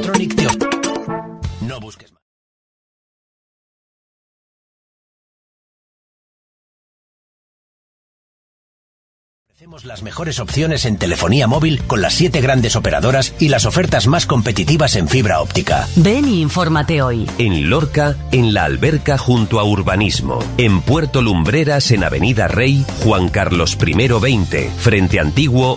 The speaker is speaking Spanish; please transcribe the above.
Electronic te ofrece. No busques más. Ofrecemos las mejores opciones en telefonía móvil con las 7 grandes operadoras y las ofertas más competitivas en fibra óptica. Ven y infórmate hoy. En Lorca, en La Alberca junto a Urbanismo. En Puerto Lumbreras, en Avenida Rey, Juan Carlos I 20, frente Antiguo